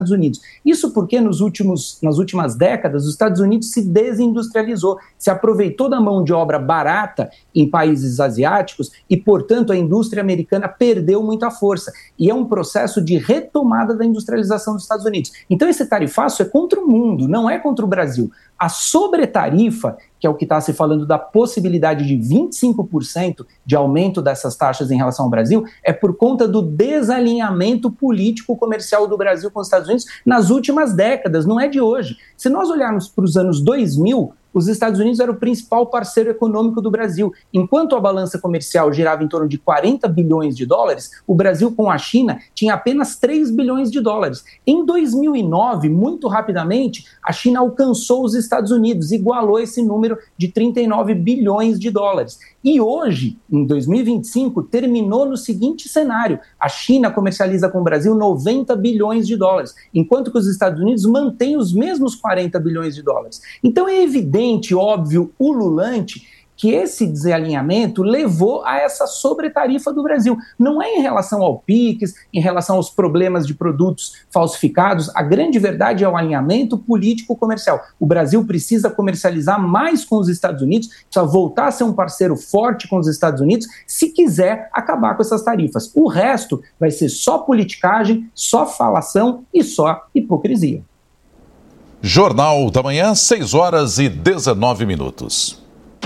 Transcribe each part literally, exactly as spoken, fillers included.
Unidos. Isso porque nos últimos, nas últimas décadas os Estados Unidos se desindustrializou, se aproveitou da mão de obra barata em países asiáticos e, portanto, a indústria americana perdeu muita força. E é um processo de retomada da industrialização dos Estados Unidos. Então esse tarifaço é contra o mundo, não é contra o Brasil. A sobretarifa, que é o que está se falando da possibilidade de vinte e cinco por cento de aumento dessas taxas em relação ao Brasil, é por conta do desalinhamento político-comercial do Brasil com os Estados Unidos nas últimas décadas, não é de hoje. Se nós olharmos para os anos dois mil, os Estados Unidos eram o principal parceiro econômico do Brasil. Enquanto a balança comercial girava em torno de quarenta bilhões de dólares, o Brasil com a China tinha apenas três bilhões de dólares. Em dois mil e nove, muito rapidamente, a China alcançou os Estados Unidos, igualou esse número de trinta e nove bilhões de dólares. E hoje, em dois mil e vinte e cinco, terminou no seguinte cenário: a China comercializa com o Brasil noventa bilhões de dólares, enquanto que os Estados Unidos mantêm os mesmos quarenta bilhões de dólares. Então é evidente, óbvio, ululante, que esse desalinhamento levou a essa sobretarifa do Brasil. Não é em relação ao PIX, em relação aos problemas de produtos falsificados. A grande verdade é o alinhamento político-comercial. O Brasil precisa comercializar mais com os Estados Unidos, precisa voltar a ser um parceiro forte com os Estados Unidos, se quiser acabar com essas tarifas. O resto vai ser só politicagem, só falação e só hipocrisia. Jornal da Manhã, seis horas e dezenove minutos.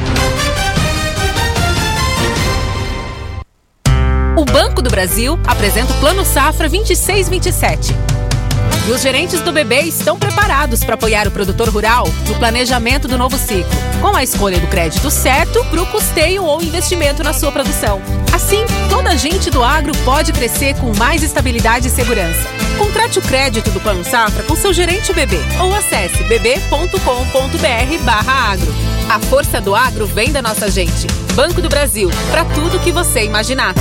O Banco do Brasil apresenta o Plano Safra vinte e seis vinte e sete. E os gerentes do B B estão preparados para apoiar o produtor rural no planejamento do novo ciclo, com a escolha do crédito certo para o custeio ou investimento na sua produção. Assim, toda a gente do agro pode crescer com mais estabilidade e segurança. Contrate o crédito do Plano Safra com seu gerente B B ou acesse b b ponto com ponto b r barra agro. A força do agro vem da nossa gente. Banco do Brasil, para tudo que você imaginar.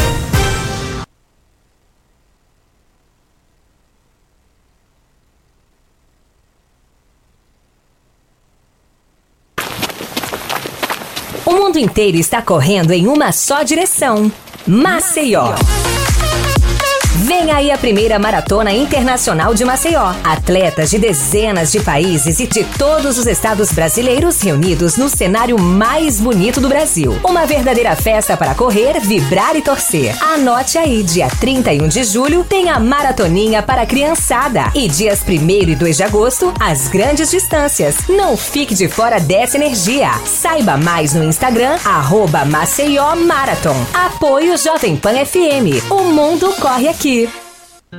O mundo inteiro está correndo em uma só direção: Maceió. Vem aí a primeira Maratona Internacional de Maceió. Atletas de dezenas de países e de todos os estados brasileiros reunidos no cenário mais bonito do Brasil. Uma verdadeira festa para correr, vibrar e torcer. Anote aí, dia trinta e um de julho tem a Maratoninha para a criançada. E dias primeiro e dois de agosto, as grandes distâncias. Não fique de fora dessa energia. Saiba mais no Instagram, arroba Maceió Marathon. Apoio Jovem Pan F M. O mundo corre aqui.